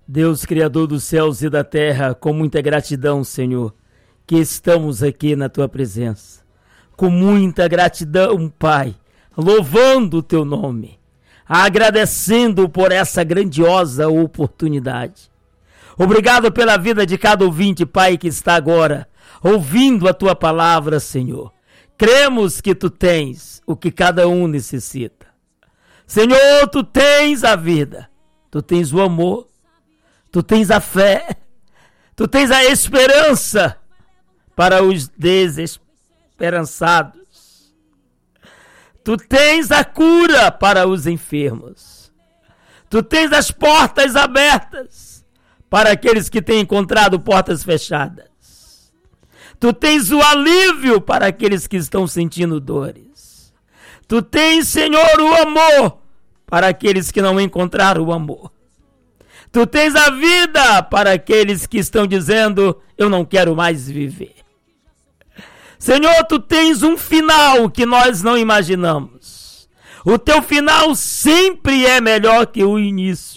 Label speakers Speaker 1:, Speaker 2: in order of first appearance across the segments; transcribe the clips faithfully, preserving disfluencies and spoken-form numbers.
Speaker 1: Deus, Criador dos céus e da terra, com muita gratidão, Senhor, que estamos aqui na Tua presença. Com muita gratidão, Pai, louvando o Teu nome, agradecendo por essa grandiosa oportunidade. Obrigado pela vida de cada ouvinte, Pai, que está agora ouvindo a Tua palavra, Senhor. Cremos que Tu tens o que cada um necessita. Senhor, Tu tens a vida, Tu tens o amor, Tu tens a fé, Tu tens a esperança para os desesperançados. Tu tens a cura para os enfermos. Tu tens as portas abertas para aqueles que têm encontrado portas fechadas. Tu tens o alívio para aqueles que estão sentindo dores. Tu tens, Senhor, o amor para aqueles que não encontraram o amor. Tu tens a vida para aqueles que estão dizendo, eu não quero mais viver. Senhor, Tu tens um final que nós não imaginamos. O Teu final sempre é melhor que o início.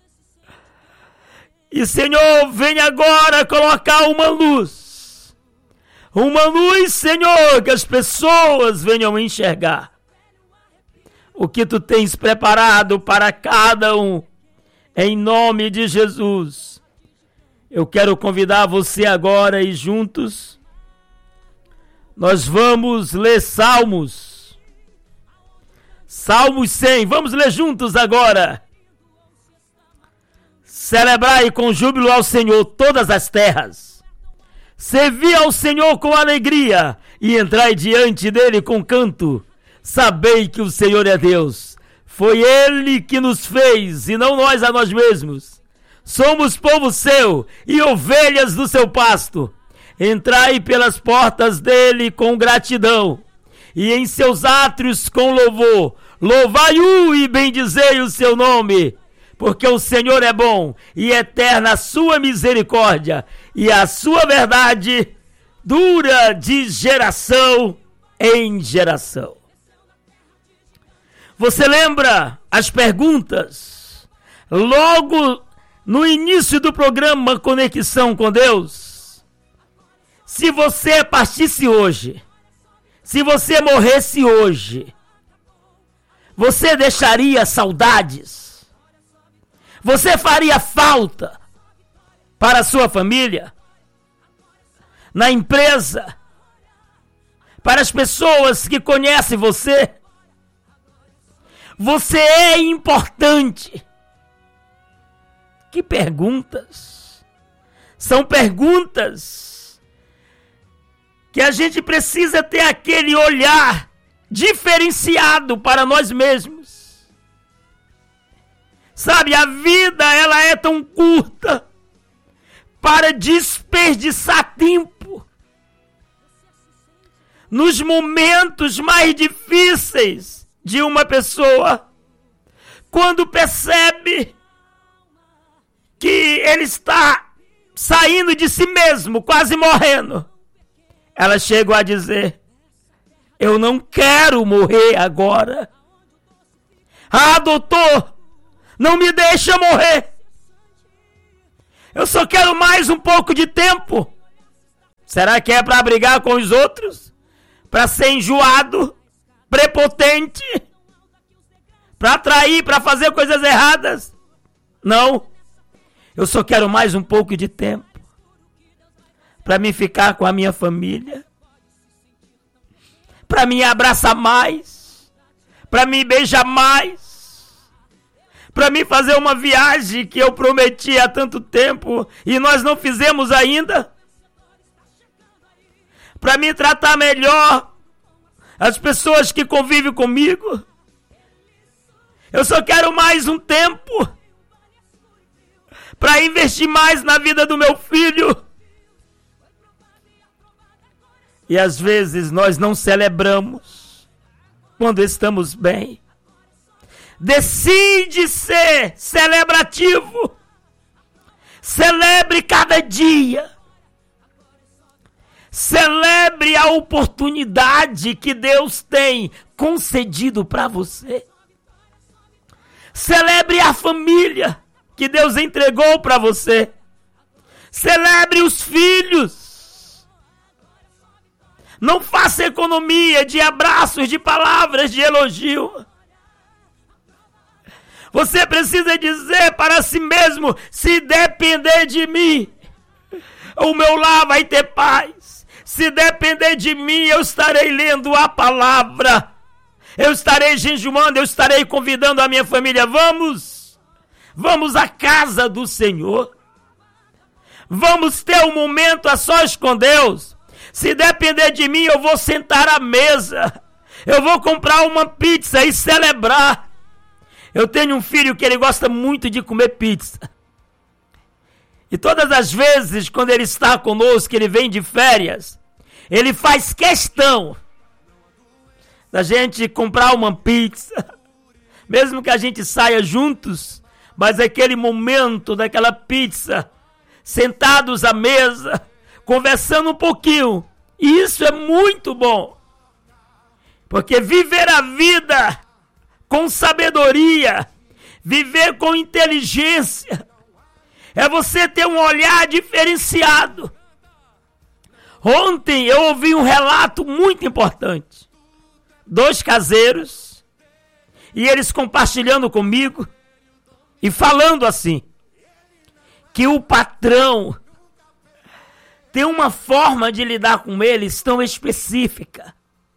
Speaker 1: E, Senhor, vem agora colocar uma luz. Uma luz, Senhor, que as pessoas venham enxergar o que Tu tens preparado para cada um. Em nome de Jesus, eu quero convidar você agora e juntos nós vamos ler Salmos. Salmos cem, vamos ler juntos agora. Celebrai com júbilo ao Senhor todas as terras. Servi ao Senhor com alegria e entrai diante dele com canto. Sabei que o Senhor é Deus. Foi Ele que nos fez e não nós a nós mesmos. Somos povo seu e ovelhas do seu pasto. Entrai pelas portas dele com gratidão e em seus átrios com louvor. Louvai-o e bendizei o seu nome, porque o Senhor é bom e eterna a sua misericórdia e a sua verdade dura de geração em geração. Você lembra as perguntas logo no início do programa Conexão com Deus? Se você partisse hoje, se você morresse hoje, você deixaria saudades? Você faria falta para a sua família? Na empresa? Para as pessoas que conhecem você? Você é importante. Que perguntas? São perguntas que a gente precisa ter aquele olhar diferenciado para nós mesmos. Sabe, a vida ela é tão curta para desperdiçar tempo nos momentos mais difíceis de uma pessoa, quando percebe que ele está saindo de si mesmo, quase morrendo, ela chega a dizer, eu não quero morrer agora. Ah, doutor, não me deixa morrer. Eu só quero mais um pouco de tempo. Será que é para brigar com os outros? Para ser enjoado? Prepotente, para atrair, para fazer coisas erradas? Não, eu só quero mais um pouco de tempo para me ficar com a minha família, para me abraçar mais, para me beijar mais, para me fazer uma viagem que eu prometi há tanto tempo e nós não fizemos ainda, para me tratar melhor as pessoas que convivem comigo. Eu só quero mais um tempo para investir mais na vida do meu filho. E às vezes nós não celebramos quando estamos bem. Decide ser celebrativo. Celebre cada dia. Celebre a oportunidade que Deus tem concedido para você. Celebre a família que Deus entregou para você. Celebre os filhos. Não faça economia de abraços, de palavras de elogio. Você precisa dizer para si mesmo: se depender de mim, o meu lar vai ter paz. Se depender de mim, eu estarei lendo a palavra. Eu estarei jejuando, eu estarei convidando a minha família. Vamos, vamos à casa do Senhor. Vamos ter um momento a sós com Deus. Se depender de mim, eu vou sentar à mesa. Eu vou comprar uma pizza e celebrar. Eu tenho um filho que ele gosta muito de comer pizza. E todas as vezes, quando ele está conosco, ele vem de férias, ele faz questão da gente comprar uma pizza. Mesmo que a gente saia juntos, mas aquele momento daquela pizza, sentados à mesa, conversando um pouquinho. E isso é muito bom. Porque viver a vida com sabedoria, viver com inteligência, é você ter um olhar diferenciado. Ontem eu ouvi um relato muito importante. Dois caseiros, e eles compartilhando comigo, e falando assim, que o patrão tem uma forma de lidar com eles tão específica,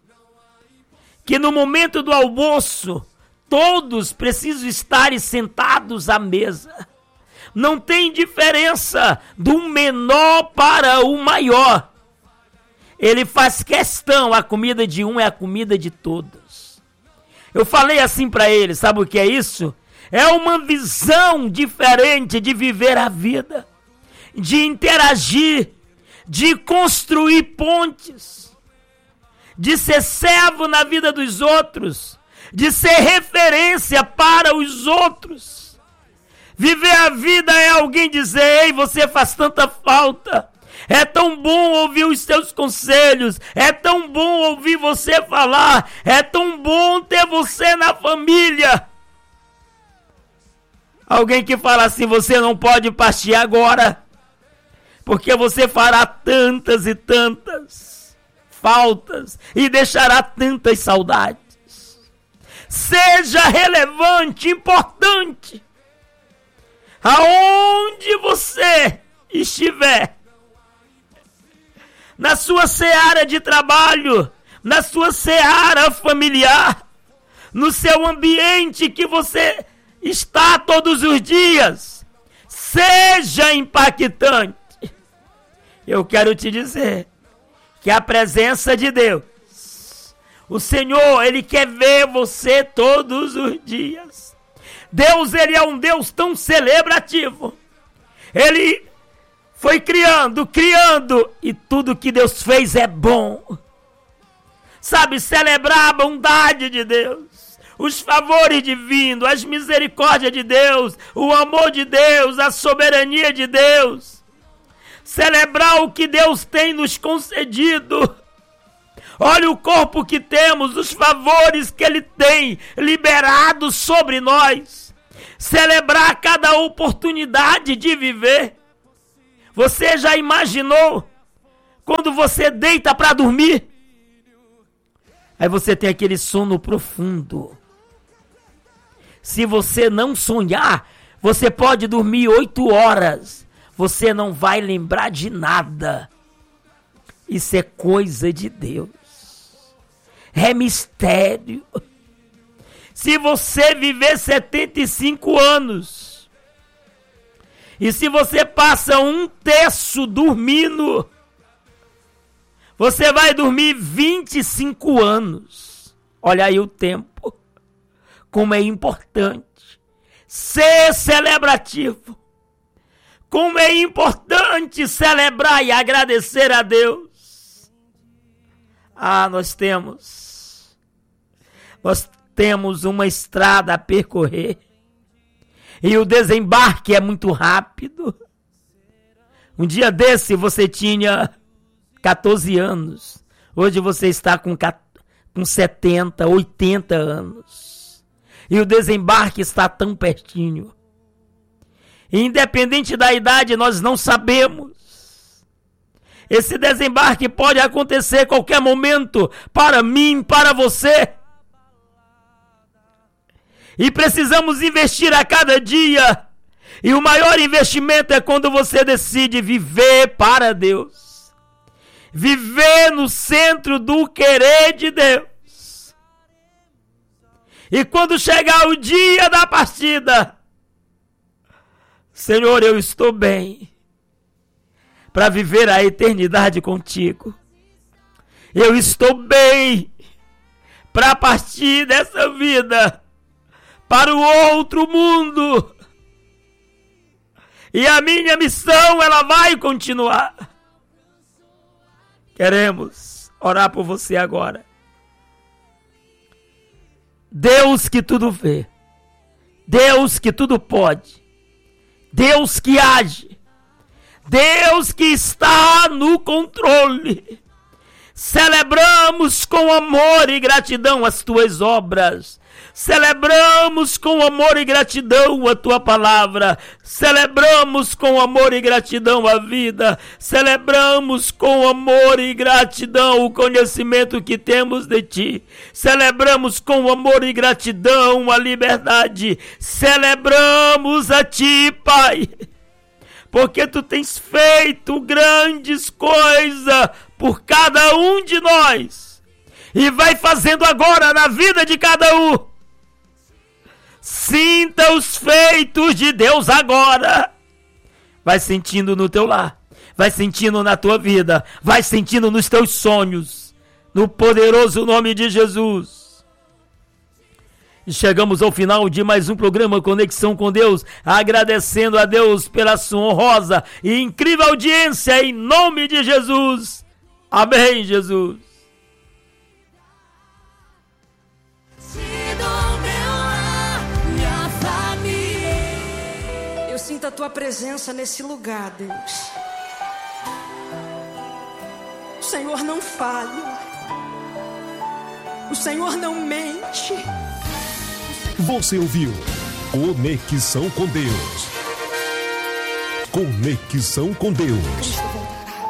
Speaker 1: que no momento do almoço, todos precisam estar sentados à mesa. Não tem diferença do menor para o maior. Ele faz questão, a comida de um é a comida de todos. Eu falei assim para ele, sabe o que é isso? É uma visão diferente de viver a vida, de interagir, de construir pontes, de ser servo na vida dos outros, de ser referência para os outros. Viver a vida é alguém dizer: ei, você faz tanta falta. É tão bom ouvir os seus conselhos. É tão bom ouvir você falar. É tão bom ter você na família. Alguém que fala assim: você não pode partir agora, porque você fará tantas e tantas faltas e deixará tantas saudades. Seja relevante, importante. Aonde você estiver, na sua seara de trabalho, na sua seara familiar, no seu ambiente que você está todos os dias, seja impactante. Eu quero te dizer que a presença de Deus, o Senhor, Ele quer ver você todos os dias. Deus, Ele é um Deus tão celebrativo. Ele foi criando, criando, e tudo que Deus fez é bom. Sabe, celebrar a bondade de Deus, os favores divinos, as misericórdias de Deus, o amor de Deus, a soberania de Deus. Celebrar o que Deus tem nos concedido. Olha o corpo que temos, os favores que Ele tem liberado sobre nós. Celebrar cada oportunidade de viver. Você já imaginou quando você deita para dormir? Aí você tem aquele sono profundo. Se você não sonhar, você pode dormir oito horas. Você não vai lembrar de nada. Isso é coisa de Deus. É mistério. Se você viver setenta e cinco anos, e se você passa um terço dormindo, você vai dormir vinte e cinco anos. Olha aí o tempo. Como é importante ser celebrativo. Como é importante celebrar e agradecer a Deus. Ah, nós temos. Nós temos uma estrada a percorrer. E o desembarque é muito rápido. Um dia desse você tinha catorze anos. Hoje você está com, com setenta, oitenta anos. E o desembarque está tão pertinho. Independente da idade, nós não sabemos. Esse desembarque pode acontecer a qualquer momento, para mim, para você. E precisamos investir a cada dia. E o maior investimento é quando você decide viver para Deus. Viver no centro do querer de Deus. E quando chegar o dia da partida, Senhor, eu estou bem para viver a eternidade contigo. Eu estou bem para partir dessa vida para o outro mundo. E a minha missão, ela vai continuar. Queremos orar por você agora. Deus que tudo vê. Deus que tudo pode. Deus que age. Deus que está no controle. Celebramos com amor e gratidão as tuas obras. Celebramos com amor e gratidão a tua palavra. Celebramos com amor e gratidão a vida. Celebramos com amor e gratidão o conhecimento que temos de ti. Celebramos com amor e gratidão a liberdade. Celebramos a ti, Pai, porque tu tens feito grandes coisas por cada um de nós. E vai fazendo agora na vida de cada um. Sinta os feitos de Deus agora. Vai sentindo no teu lar. Vai sentindo na tua vida. Vai sentindo nos teus sonhos. No poderoso nome de Jesus. E chegamos ao final de mais um programa Conexão com Deus. Agradecendo a Deus pela sua honrosa e incrível audiência. Em nome de Jesus. Amém, Jesus.
Speaker 2: Sinta a tua presença nesse lugar, Deus. O Senhor não falha. O Senhor não mente.
Speaker 3: Você ouviu Conexão com Deus. Conexão com Deus.